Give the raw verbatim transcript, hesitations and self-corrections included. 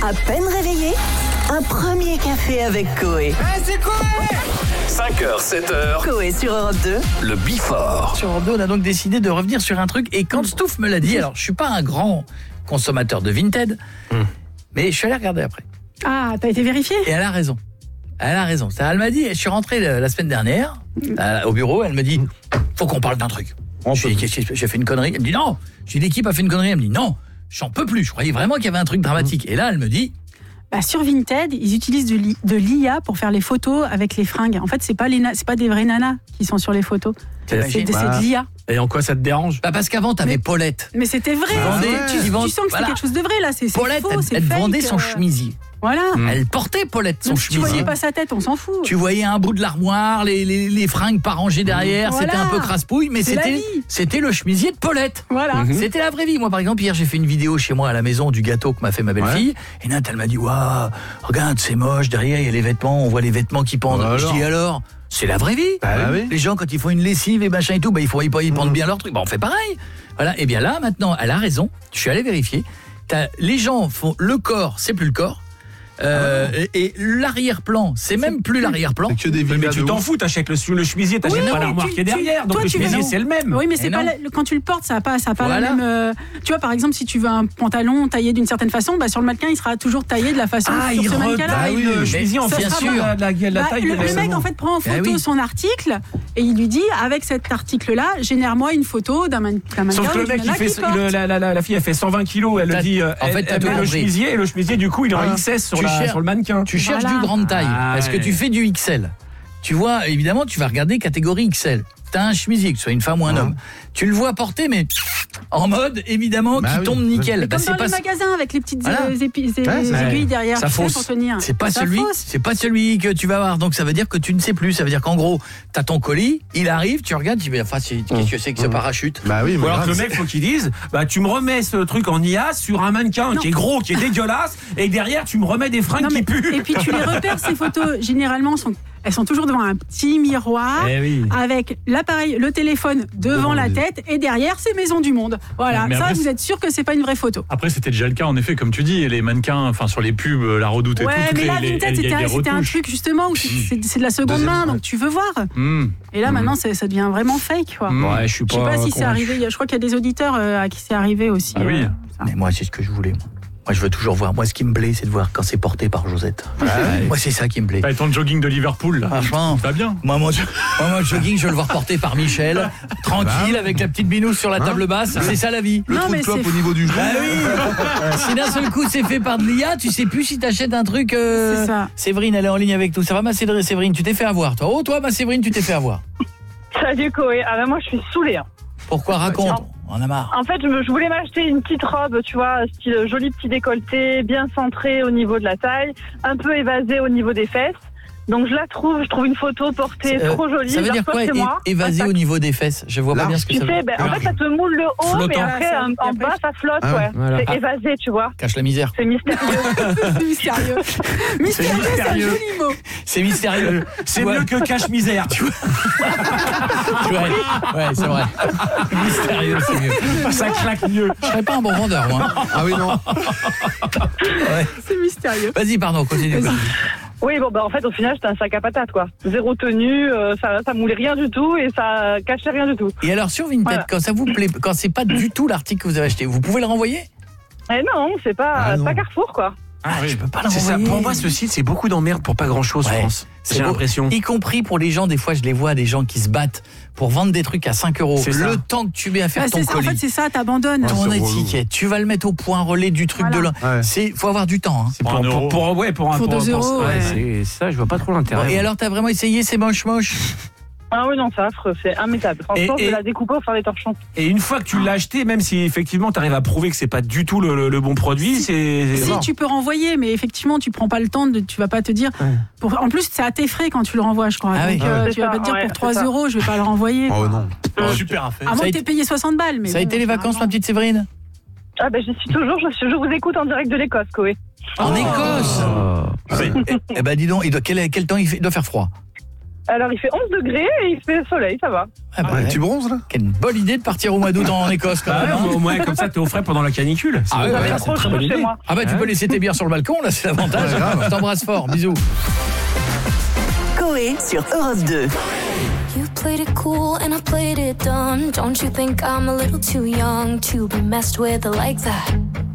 À peine réveillé, un premier café avec Coé. Hey, c'est Coé! cinq heures, sept heures. Coé sur Europe deux. Le Before. Sur Europe deux, on a donc décidé de revenir sur un truc. Et quand Stouff me l'a dit, alors je suis pas un grand consommateur de Vinted, mm. mais je suis allé regarder après. Ah, t'as été vérifié? Et elle a raison. Elle a raison. Ça, elle m'a dit, je suis rentré la semaine dernière à, au bureau, elle me dit, faut qu'on parle d'un truc. J'ai, j'ai fait une connerie. Elle me dit non. J'ai dit, l'équipe a fait une connerie. Elle me dit non, j'en peux plus. Je croyais vraiment qu'il y avait un truc dramatique. Et là, elle me dit, bah, sur Vinted, ils utilisent de, l'I, de l'I A pour faire les photos avec les fringues. En fait, c'est pas les na- c'est pas des vrais nanas qui sont sur les photos. C'est, c'est, c'est de l'I A. Et en quoi ça te dérange? Bah parce qu'avant t'avais mais, Paulette. Mais c'était vrai. Ah, ouais. tu, tu, vends, tu sens que voilà. C'était quelque chose de vrai là. C'est, c'est Paulette, faux, elle, c'est elle fake, vendait son euh... chemisier. Voilà. Mmh. Elle portait Paulette son donc, chemisier. Tu voyais pas sa tête, on s'en fout. Tu voyais un bout de l'armoire, les, les, les fringues pas rangées derrière, voilà. C'était un peu crasse-pouille, mais c'est c'était, c'était le chemisier de Paulette. Voilà. Mmh. C'était la vraie vie. Moi, par exemple, hier, j'ai fait une vidéo chez moi à la maison du gâteau que m'a fait ma belle-fille. Ouais. Et Nat, elle m'a dit, waouh, regarde, c'est moche, derrière, il y a les vêtements, on voit les vêtements qui pendent. Alors. Je dis alors, c'est la vraie vie. Bah, oui. Les gens, quand ils font une lessive et machin et tout, bah, il faut ils pendent mmh. bien leur truc. Bah, on fait pareil. Voilà. Et bien là, maintenant, elle a raison. Je suis allé vérifier. T'as, les gens font le corps, c'est plus le corps. Euh, ah. et, et l'arrière-plan, c'est, c'est même plus l'arrière-plan. C'est que des mais tu t'en fous, t'achètes le, le chemisier, t'achètes oui, pas l'armoire tu, qui est derrière. Tu, donc toi, le chemisier c'est le même. Oui, mais c'est pas la, quand tu le portes, ça n'a pas, ça a pas voilà. la même. Euh, tu vois, par exemple, si tu veux un pantalon taillé d'une certaine façon, bah sur le mannequin, il sera toujours taillé de la façon ah, sur ce mannequin-là. Ah oui, le chemisier en bien sûr. La, la, la, la taille. Le, le mec en fait prend en photo ah, oui. son article et il lui dit avec cet article-là, génère-moi une photo d'un mannequin. Sauf que le mec, la fille, elle fait cent vingt kilos, elle le dit. En fait, elle met le chemisier et le chemisier du coup, il est en X S sur le mannequin. Tu cherches voilà. du grande taille, ah, parce que tu fais du X L. Tu vois, évidemment, tu vas regarder catégorie X L. T'as un chemisier, que ce soit une femme ou un ah. homme. Tu le vois porter, mais en mode, évidemment, bah qui oui. tombe nickel. Mais bah, comme c'est dans pas les magasins, avec les petites voilà. épi- ouais, aiguilles derrière, ça fausse. Pour tenir. C'est pas, celui, c'est pas celui que tu vas avoir. Donc ça veut dire que tu ne sais plus. Ça veut dire qu'en gros, t'as ton colis, il arrive, tu regardes, tu dis, enfin, c'est, qu'est-ce que c'est que ce parachute? Bah oui, ou alors que le mec, faut qu'il dise, bah tu me remets ce truc en I A sur un mannequin non. qui est gros, qui est dégueulasse, et derrière, tu me remets des fringues non, qui puent. Et puis tu les repères, ces photos, généralement, sont... elles sont toujours devant un petit miroir eh oui. avec l'appareil, le téléphone devant oh, la mais... tête et derrière c'est Maison du Monde. Voilà, mais ça après, vous êtes sûr que c'est pas une vraie photo. Après c'était déjà le cas en effet comme tu dis, les mannequins enfin sur les pubs, la Redoute et ouais, tout. Mais là les, Vinted les, c'était, les un, c'était un truc justement où c'est, c'est de la seconde Deuxième main donc tu veux voir. Mm. Et là mm. maintenant c'est, ça devient vraiment fake quoi. Mm. Ouais, je suis pas, je sais pas si convaincu. C'est arrivé, je crois qu'il y a des auditeurs euh, à qui c'est arrivé aussi. Ah euh, oui. Mais moi c'est ce que je voulais. Moi. Moi, je veux toujours voir. Moi, ce qui me plaît, c'est de voir quand c'est porté par Josette. Ah ouais. Moi, c'est ça qui me plaît. T'as ton jogging de Liverpool, là. Franchement. Ça va bien. Moi, mon, moi, mon jogging, je veux le voir porté par Michel. Tranquille, avec la petite binousse sur la hein table basse. C'est ça, la vie. Le non, trou de clope au niveau du genou. Ah oui. Si d'un seul coup, c'est fait par de l'I A, tu sais plus si t'achètes un truc. Euh... C'est ça. Séverine, elle est en ligne avec nous. Ça va, ma Séverine? Tu t'es fait avoir, toi. Oh, toi, ma Séverine, tu t'es fait avoir. Salut, Coé. Ah, ben, moi, je suis saoulée. Hein. Pourquoi? Raconte. On a marre. En fait, je, me, je voulais m'acheter une petite robe, tu vois, style joli petit décolleté, bien centré au niveau de la taille, un peu évasé au niveau des fesses. Donc je la trouve, je trouve une photo portée euh, trop jolie. Ça veut dire quoi, é- évasé au niveau des fesses? Je vois Là, pas bien ce que tu ça sais, veut dire. Ben, en fait, ça te moule le haut, Flottant. Mais après, en, en bas, ça flotte, ah, ouais. Voilà. C'est évasé, tu vois. Cache la misère. C'est mystérieux. C'est mystérieux. Mystérieux, c'est mystérieux. C'est un joli mot. C'est mystérieux. C'est ouais. mieux que cache-misère. Tu vois. Tu vois. Ouais, c'est vrai. Mystérieux, c'est mieux. Ça claque mieux. Je serais pas un bon vendeur, moi. Ah oui, non. Ouais. C'est mystérieux. Vas-y, pardon, continue. Vas-y. Oui, bon, bah, en fait, au final, c'était un sac à patates, quoi. Zéro tenue, euh, ça, ça moulait rien du tout et ça cachait rien du tout. Et alors, sur Vinted, voilà. quand ça vous plaît, quand c'est pas du tout l'article que vous avez acheté, vous pouvez le renvoyer? Eh non, c'est pas, ah non. pas Carrefour, quoi. Ah, oui. Je peux pas le c'est renvoyer. Ça. Pour moi, ce site, c'est beaucoup d'emmerdes pour pas grand-chose, ouais. France. C'est J'ai beau. l'impression. Y compris pour les gens, des fois, je les vois, des gens qui se battent pour vendre des trucs à cinq euros. C'est le ça. temps que tu mets à faire bah, ton c'est colis. Ça, en fait, c'est ça, t'abandonnes. Ton ouais, étiquette, tu vas le mettre au point relais du truc voilà. de là. Ouais. C'est, faut avoir du temps. Hein. C'est pour, pour, pour, pour, ouais, pour un pour deux euros. Ouais, ouais. C'est ça, je vois pas trop l'intérêt. Bon, et alors, t'as vraiment essayé, c'est moche, moche? Ah oui, non, c'est affreux, c'est immétable. Franchement, je vais la découper pour faire des torchons. Et une fois que tu l'as acheté, même si effectivement tu arrives à prouver que c'est pas du tout le, le, le bon produit, si, c'est. Si, tu peux renvoyer, mais effectivement, tu prends pas le temps de. Tu vas pas te dire. Ouais. Pour, en plus, c'est à tes frais quand tu le renvoies, je crois. Ah donc, oui. euh, ouais, tu vas ça, pas te dire ouais, pour trois euros, je vais pas le renvoyer. Oh non. Oh, super affaire. À moins que t'aies payé soixante balles. Mais ça bon, a été les vacances, ma petite Séverine? Ah ben, j'y suis toujours, je, je vous écoute en direct de l'Écosse, Coé. En oh. Écosse oh. Eh, eh ben, dis donc, il doit, quel, quel temps il, fait, il doit faire froid? Alors il fait onze degrés et il fait soleil, ça va. Ah bah, ouais, tu bronzes là. Quelle bonne idée de partir au mois d'août en Écosse quand même. Ah, au moins comme ça t'es au frais pendant la canicule. C'est ah, ouais, ouais, c'est une très bonne idée. Ah bah tu peux laisser tes bières sur le balcon, là c'est l'avantage. Je t'embrasse fort, bisous. Coé sur Europe deux. You played it cool and I played it dumb. Don't you think I'm a little too young to be messed with like that?